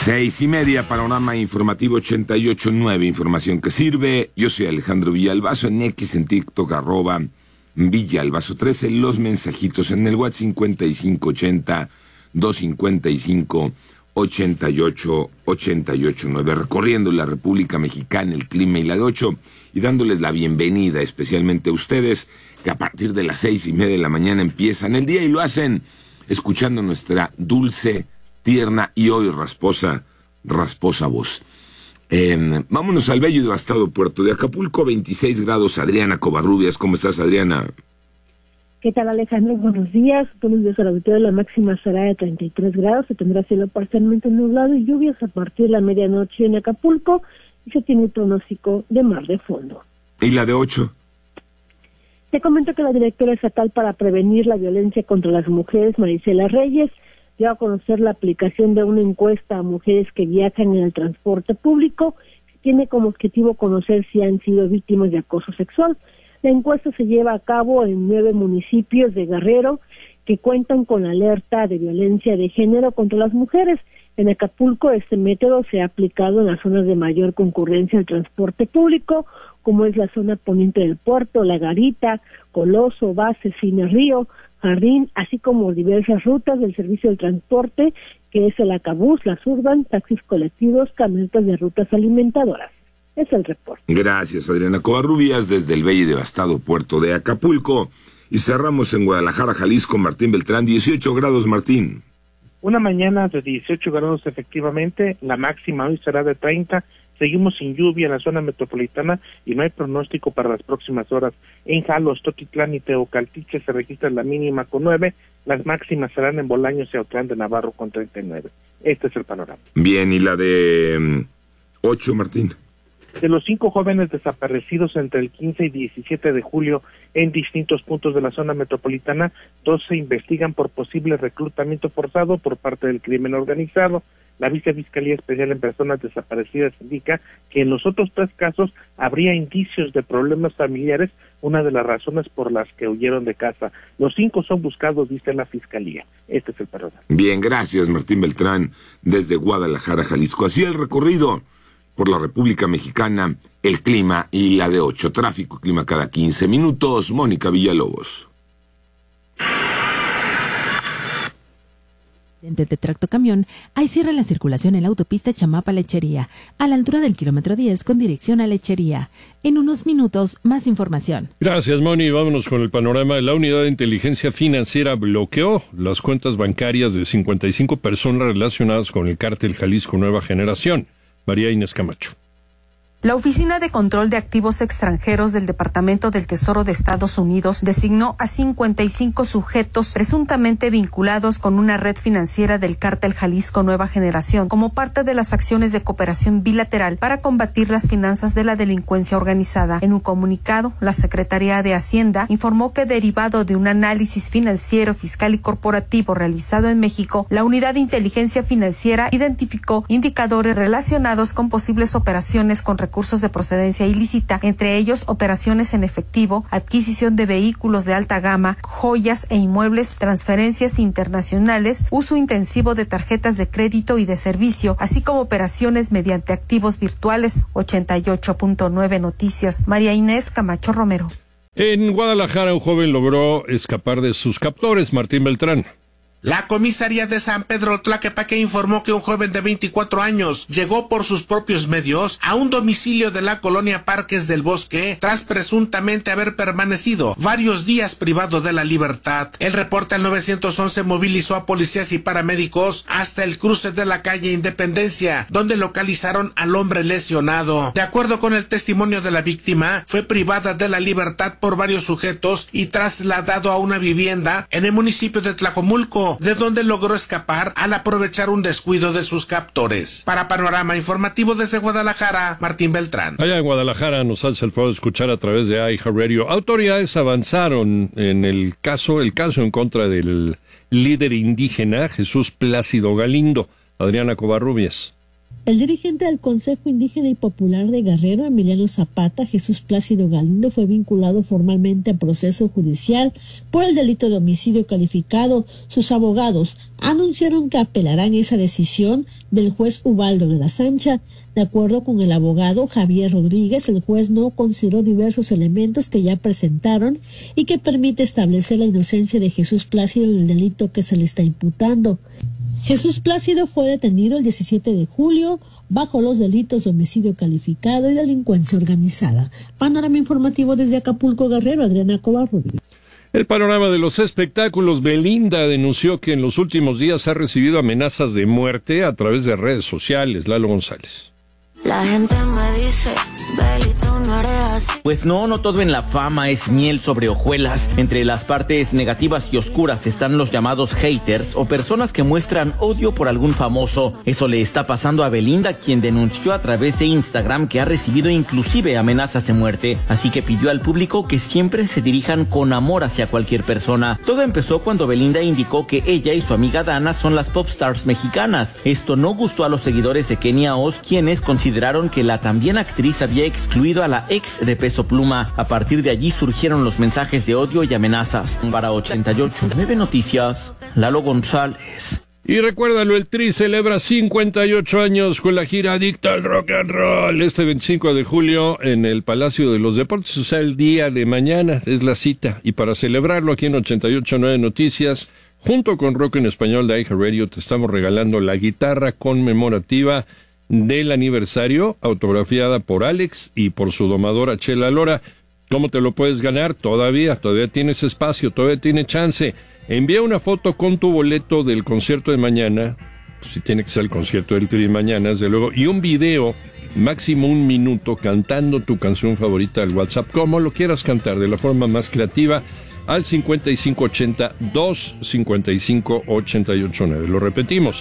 6:30, panorama informativo 88.9, información que sirve. Yo soy Alejandro Villalbazo, en X, en TikTok, @Villalbazo13, los mensajitos en el WhatsApp 5580-255-8889, recorriendo la República Mexicana, el clima y la de 8, y dándoles la bienvenida especialmente a ustedes, que a partir de las 6:30 de la mañana empiezan el día y lo hacen escuchando nuestra dulce, tierna y hoy rasposa voz. Vámonos al bello y devastado puerto de Acapulco, 26 grados. Adriana Covarrubias, ¿cómo estás, Adriana? ¿Qué tal, Alejandro? Buenos días al auditorio. La máxima será de 33 grados, se tendrá cielo parcialmente nublado y lluvias a partir de la medianoche en Acapulco, y se tiene pronóstico de mar de fondo. ¿Y la de 8? Te comento que la directora estatal para prevenir la violencia contra las mujeres, Marisela Reyes, dio a conocer la aplicación de una encuesta a mujeres que viajan en el transporte público, que tiene como objetivo conocer si han sido víctimas de acoso sexual. La encuesta se lleva a cabo en 9 municipios de Guerrero que cuentan con alerta de violencia de género contra las mujeres. En Acapulco, este método se ha aplicado en las zonas de mayor concurrencia del transporte público, como es la zona poniente del puerto, La Garita, Coloso, Base, Cine Río, Jardín, así como diversas rutas del servicio del transporte, que es el Acabús, la Surban, taxis colectivos, camionetas de rutas alimentadoras. Es el reporte. Gracias, Adriana Covarrubias, desde el bello y devastado puerto de Acapulco. Y cerramos en Guadalajara, Jalisco, Martín Beltrán, 18 grados, Martín. Una mañana de 18 grados efectivamente, la máxima hoy será de 30. Seguimos sin lluvia en la zona metropolitana y no hay pronóstico para las próximas horas. En Jalos, Totitlán y Teocaltiche se registra la mínima con 9, las máximas serán en Bolaños y Autlán de Navarro con 39. Este es el panorama. Bien, ¿y la de 8, Martín? De los 5 jóvenes desaparecidos entre el 15 y 17 de julio en distintos puntos de la zona metropolitana, 2 se investigan por posible reclutamiento forzado por parte del crimen organizado. La Vicefiscalía Especial en Personas Desaparecidas indica que en los otros 3 casos habría indicios de problemas familiares, una de las razones por las que huyeron de casa. Los 5 son buscados, dice la Fiscalía. Este es el panorama. Bien, gracias, Martín Beltrán, desde Guadalajara, Jalisco. Así el recorrido por la República Mexicana, el clima y la de 8. Tráfico y clima cada 15 minutos. Mónica Villalobos. De tractocamión, hay cierre la circulación en la autopista Chamapa-Lechería, a la altura del kilómetro 10 con dirección a Lechería. En unos minutos, más información. Gracias, Moni. Vámonos con el panorama. La Unidad de Inteligencia Financiera bloqueó las cuentas bancarias de 55 personas relacionadas con el cártel Jalisco Nueva Generación. María Inés Camacho. La Oficina de Control de Activos Extranjeros del Departamento del Tesoro de Estados Unidos designó a 55 sujetos presuntamente vinculados con una red financiera del cártel Jalisco Nueva Generación como parte de las acciones de cooperación bilateral para combatir las finanzas de la delincuencia organizada. En un comunicado, la Secretaría de Hacienda informó que derivado de un análisis financiero, fiscal y corporativo realizado en México, la Unidad de Inteligencia Financiera identificó indicadores relacionados con posibles operaciones con recursos de procedencia ilícita, entre ellos operaciones en efectivo, adquisición de vehículos de alta gama, joyas e inmuebles, transferencias internacionales, uso intensivo de tarjetas de crédito y de servicio, así como operaciones mediante activos virtuales. 88.9 Noticias, María Inés Camacho Romero. En Guadalajara, un joven logró escapar de sus captores. Martín Beltrán. La comisaría de San Pedro Tlaquepaque informó que un joven de 24 años llegó por sus propios medios a un domicilio de la colonia Parques del Bosque tras presuntamente haber permanecido varios días privado de la libertad. El reporte al 911 movilizó a policías y paramédicos hasta el cruce de la calle Independencia, donde localizaron al hombre lesionado. De acuerdo con el testimonio de la víctima, fue privada de la libertad por varios sujetos y trasladado a una vivienda en el municipio de Tlajomulco, de donde logró escapar al aprovechar un descuido de sus captores. Para Panorama Informativo desde Guadalajara, Martín Beltrán. Allá en Guadalajara nos hace el favor de escuchar a través de iHeartRadio. Autoridades avanzaron en el caso en contra del líder indígena Jesús Plácido Galindo. Adriana Covarrubias. El dirigente del Consejo Indígena y Popular de Guerrero, Emiliano Zapata, Jesús Plácido Galindo, fue vinculado formalmente a proceso judicial por el delito de homicidio calificado. Sus abogados anunciaron que apelarán esa decisión del juez Ubaldo de la Sancha. De acuerdo con el abogado Javier Rodríguez, el juez no consideró diversos elementos que ya presentaron y que permite establecer la inocencia de Jesús Plácido en el delito que se le está imputando. Jesús Plácido fue detenido el 17 de julio bajo los delitos de homicidio calificado y delincuencia organizada. Panorama informativo desde Acapulco, Guerrero, Adriana Covarrubias. El panorama de los espectáculos. Belinda denunció que en los últimos días ha recibido amenazas de muerte a través de redes sociales. Lalo González. La gente me dice, Beli, tú no eres así. Pues no todo en la fama es miel sobre hojuelas. Entre las partes negativas y oscuras están los llamados haters o personas que muestran odio por algún famoso. Eso le está pasando a Belinda, quien denunció a través de Instagram que ha recibido inclusive amenazas de muerte. Así que pidió al público que siempre se dirijan con amor hacia cualquier persona. Todo empezó cuando Belinda indicó que ella y su amiga Dana son las popstars mexicanas. Esto no gustó a los seguidores de Kenia Oz, quienes consideraron que la también actriz había excluido a la ex de Peso Pluma. A partir de allí surgieron los mensajes de odio y amenazas. Para 88.9 Noticias, Lalo González. Y recuérdalo, el Tri celebra 58 años con la gira Adicta al Rock and Roll. Este 25 de julio en el Palacio de los Deportes, o sea, el día de mañana es la cita. Y para celebrarlo aquí en 88.9 Noticias, junto con Rock en Español de iHeartRadio, te estamos regalando la guitarra conmemorativa del aniversario, autografiada por Alex y por su domadora Chela Lora. ¿Cómo te lo puedes ganar? Todavía tienes espacio, todavía tiene chance. Envía una foto con tu boleto del concierto de mañana, pues si tiene que ser el concierto del Tri mañana, desde luego, y un video, máximo 1 minuto, cantando tu canción favorita al WhatsApp, como lo quieras cantar, de la forma más creativa, al 5580-255-889. Lo repetimos,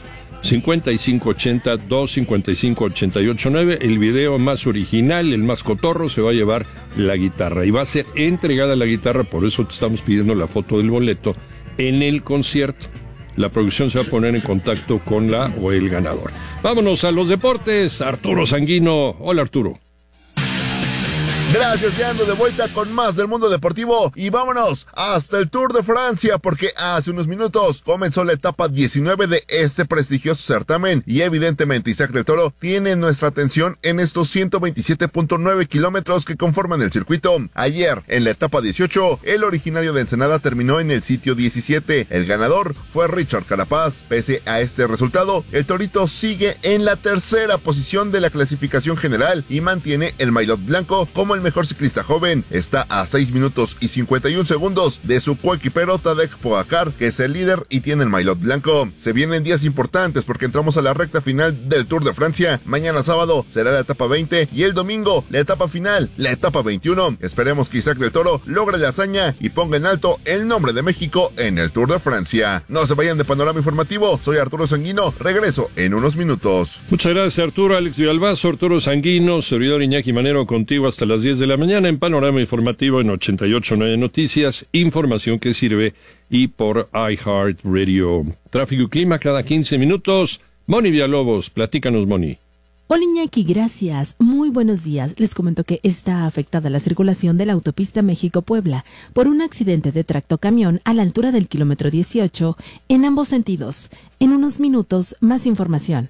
5580-255-889. El video más original, el más cotorro, se va a llevar la guitarra y va a ser entregada la guitarra. Por eso te estamos pidiendo la foto del boleto en el concierto. La producción se va a poner en contacto con la o el ganador. Vámonos a los deportes. Arturo Sanguino. Hola, Arturo. Gracias, ya ando de vuelta con más del mundo deportivo y vámonos hasta el Tour de Francia porque hace unos minutos comenzó la etapa 19 de este prestigioso certamen y evidentemente Isaac del Toro tiene nuestra atención en estos 127.9 kilómetros que conforman el circuito. Ayer, en la etapa 18, el originario de Ensenada terminó en el sitio 17. El ganador fue Richard Carapaz. Pese a este resultado, el Torito sigue en la tercera posición de la clasificación general y mantiene el maillot blanco como el mejor ciclista joven. Está a 6 minutos y 51 segundos de su coequipero Tadej Pogacar, que es el líder y tiene el maillot blanco. Se vienen días importantes porque entramos a la recta final del Tour de Francia. Mañana sábado será la etapa 20 y el domingo la etapa final, la etapa 21. Esperemos que Isaac del Toro logre la hazaña y ponga en alto el nombre de México en el Tour de Francia. No se vayan de Panorama Informativo, soy Arturo Sanguino, regreso en unos minutos. Muchas gracias, Arturo. Alex Villalbazo, Arturo Sanguino, servidor Iñaki Manero, contigo hasta las 10 de la mañana en Panorama Informativo en 88.9 Noticias, información que sirve, y por iHeartRadio. Tráfico y clima cada 15 minutos. Moni Villalobos, platícanos, Moni. Hola, Iñaki, gracias. Muy buenos días. Les comento que está afectada la circulación de la autopista México-Puebla por un accidente de tractocamión a la altura del kilómetro 18 en ambos sentidos. En unos minutos, más información.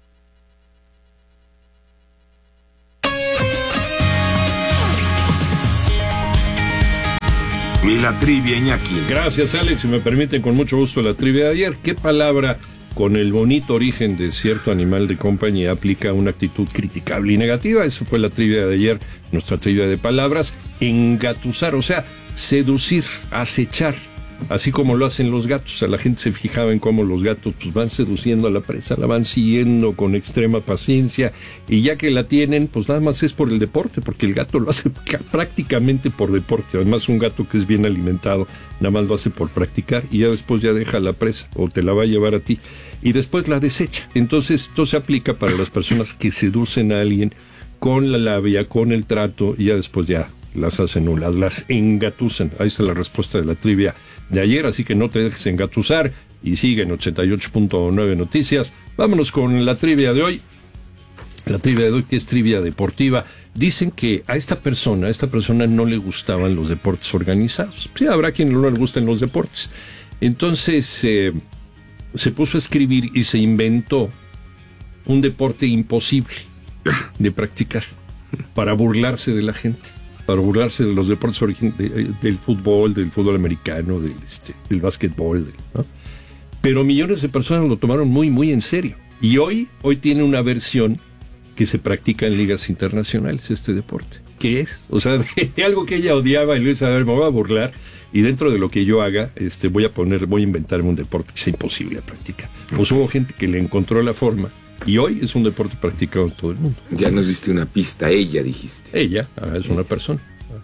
Y la trivia, Iñaki. Gracias, Alex. Si me permiten, con mucho gusto la trivia de ayer. ¿Qué palabra con el bonito origen de cierto animal de compañía aplica una actitud criticable y negativa? Eso fue la trivia de ayer, nuestra trivia de palabras. Engatusar, o sea, seducir, acechar, así como lo hacen los gatos. A la gente se fijaba en cómo los gatos pues van seduciendo a la presa, la van siguiendo con extrema paciencia, y ya que la tienen, pues nada más es por el deporte, porque el gato lo hace prácticamente por deporte. Además, un gato que es bien alimentado nada más lo hace por practicar, y ya después ya deja la presa o te la va a llevar a ti y después la desecha. Entonces esto se aplica para las personas que seducen a alguien con la labia, con el trato, y ya después ya las hacen nulas, las engatusan. Ahí está la respuesta de la trivia de ayer, así que no te dejes engatusar y sigue en 88.9 Noticias. Vámonos con la trivia de hoy. La trivia de hoy, que es trivia deportiva. Dicen que a esta persona no le gustaban los deportes organizados. Sí, habrá quien no le gusten los deportes. Entonces se puso a escribir y se inventó un deporte imposible de practicar para burlarse de la gente, para burlarse de los deportes del fútbol americano, del básquetbol, ¿no? Pero millones de personas lo tomaron muy, muy en serio. Y hoy tiene una versión que se practica en ligas internacionales, este deporte. ¿Qué es? O sea, de algo que ella odiaba, y le dice, a ver, me voy a burlar, y dentro de lo que yo haga, voy a inventarme un deporte que sea imposible de practicar. Pues hubo gente que le encontró la forma, y hoy es un deporte practicado en todo el mundo. Ya nos diste una pista, ella dijiste. Ella, es una persona.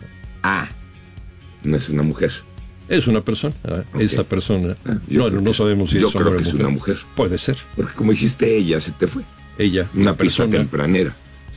No es una mujer. Es una persona. Okay. Esta persona. No sabemos si es hombre o mujer. Yo creo que es una mujer. Puede ser. Porque como dijiste, ella se te fue. Ella, una persona tempranera.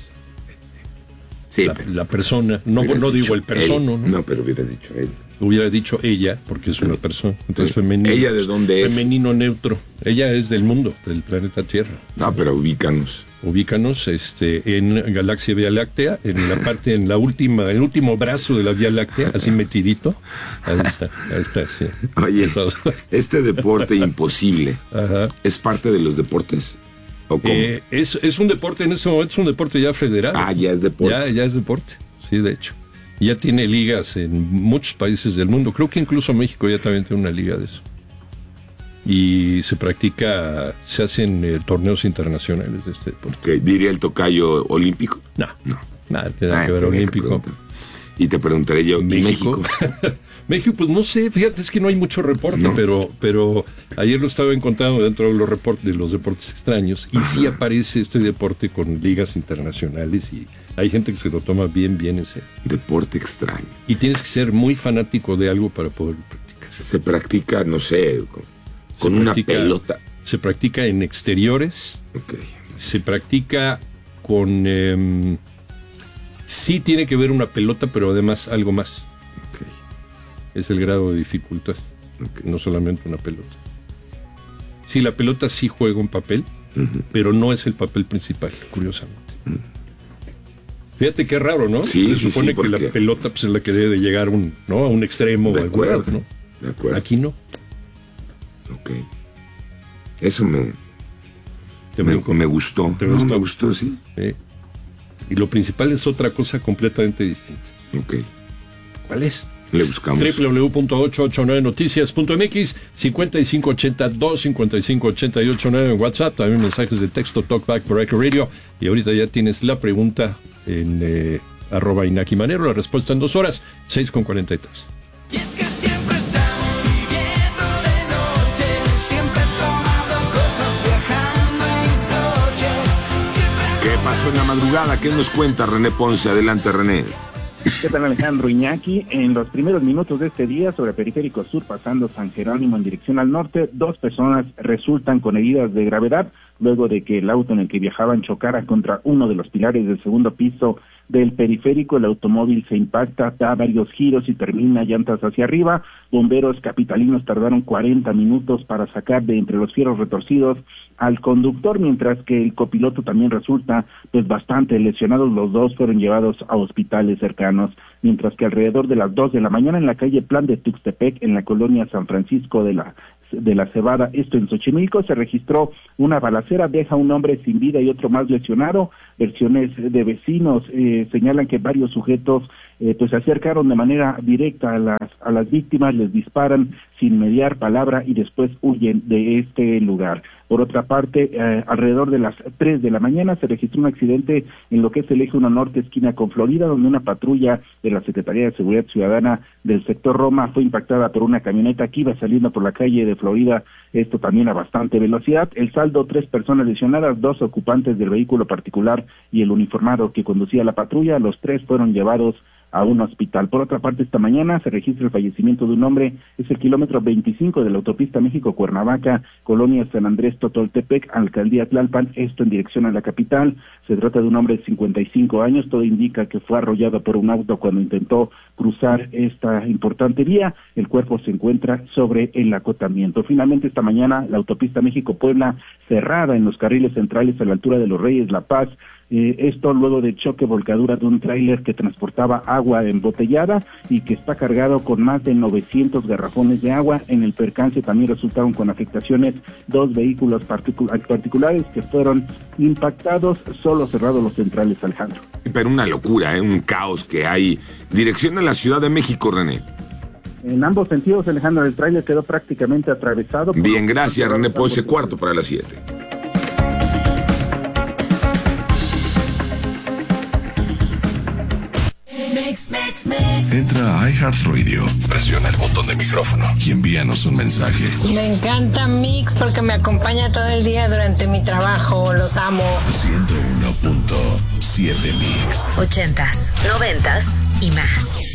Sí, la persona, no digo el persono, ¿no? No, pero hubieras dicho él. Hubiera dicho ella, porque es una persona. Entonces femenino. ¿Ella de dónde es? Femenino neutro. Ella es del mundo, del planeta Tierra. No, pero ubícanos. Ubícanos en Galaxia Vía Láctea, en el último brazo de la Vía Láctea, así metidito. Ahí está, sí. Oye, este deporte imposible, ¿es parte de los deportes? Es un deporte, en este momento es un deporte ya federal. Ya es deporte. Ya es deporte, sí, de hecho. Ya tiene ligas en muchos países del mundo. Creo que incluso México ya también tiene una liga de eso. Y se hacen torneos internacionales de este deporte. ¿Diría el tocayo olímpico? No. Nada tiene que ver olímpico. Y te preguntaré yo, ¿México? México, pues no sé, fíjate, es que no hay mucho reporte, no. pero ayer lo estaba encontrando dentro de los reportes de los deportes extraños, y sí aparece este deporte con ligas internacionales, y hay gente que se lo toma bien ese deporte extraño. Y tienes que ser muy fanático de algo para poder practicar. Se practica, no sé, con una pelota. Se practica en exteriores. Okay. Se practica con... sí tiene que ver una pelota, pero además algo más. Okay. Es el grado de dificultad, no solamente una pelota. Sí, la pelota sí juega un papel, pero no es el papel principal, curiosamente. Fíjate qué raro, ¿no? Sí, se supone que la pelota pues, es la que debe de llegar a un extremo o algún lado, ¿no? De acuerdo. Aquí no. Ok. Eso me gustó. ¿Te gustó? Me gustó, sí. Y lo principal es otra cosa completamente distinta. Ok. ¿Cuál es? Le buscamos. www.889noticias.mx 5582-5588-9 en WhatsApp, también mensajes de texto, Talkback por Echo Radio. Y ahorita ya tienes la pregunta en @Inaki Manero, la respuesta en 2 horas, 6:43. Y es que siempre estamos viviendo de noche, siempre tomando cosas, viajando en coche. ¿Qué pasó en la madrugada? ¿Qué nos cuenta René Ponce? Adelante, René. ¿Qué tal, Alejandro Iñaki? En los primeros minutos de este día, sobre Periférico Sur, pasando San Jerónimo en dirección al norte, 2 personas resultan con heridas de gravedad luego de que el auto en el que viajaban chocara contra uno de los pilares del segundo piso del periférico. El automóvil se impacta, da varios giros y termina llantas hacia arriba. Bomberos capitalinos tardaron 40 minutos para sacar de entre los fierros retorcidos al conductor, mientras que el copiloto también resulta pues bastante lesionado. Los 2 fueron llevados a hospitales cercanos, mientras que alrededor de las 2 de la mañana en la calle Plan de Tuxtepec, en la colonia San Francisco de la Cebada, esto en Xochimilco, se registró una balacera, deja un hombre sin vida y otro más lesionado. Versiones de vecinos señalan que varios sujetos pues se acercaron de manera directa a las víctimas, les disparan sin mediar palabra y después huyen de este lugar. Por otra parte, alrededor de las 3 de la mañana se registró un accidente en lo que es el eje 1 norte, esquina con Florida, donde una patrulla de la Secretaría de Seguridad Ciudadana del sector Roma fue impactada por una camioneta que iba saliendo por la calle de Florida, esto también a bastante velocidad. El saldo, 3 personas lesionadas, 2 ocupantes del vehículo particular y el uniformado que conducía la patrulla. Los 3 fueron llevados a un hospital. Por otra parte, esta mañana se registra el fallecimiento de un hombre, es el kilómetro 25 de la autopista México-Cuernavaca, colonia San Andrés Totoltepec, alcaldía Tlalpan, esto en dirección a la capital. Se trata de un hombre de 55 años, todo indica que fue arrollado por un auto cuando intentó cruzar esta importante vía. El cuerpo se encuentra sobre el acotamiento. Finalmente, esta mañana, la autopista México-Puebla cerrada en los carriles centrales a la altura de Los Reyes, La Paz, Esto luego del choque volcadura de un tráiler que transportaba agua embotellada y que está cargado con más de 900 garrafones de agua. En el percance también resultaron con afectaciones 2 vehículos particulares que fueron impactados, solo cerrados los centrales, Alejandro. Pero una locura, un caos que hay. Dirección a la Ciudad de México, René. En ambos sentidos, Alejandro, el tráiler quedó prácticamente atravesado. Bien, gracias, René Ponce, cuarto para las 7. Entra a iHeartRadio, presiona el botón de micrófono y envíanos un mensaje. Me encanta Mix porque me acompaña todo el día durante mi trabajo. Los amo. 101.7 Mix. 80s, 90s y más.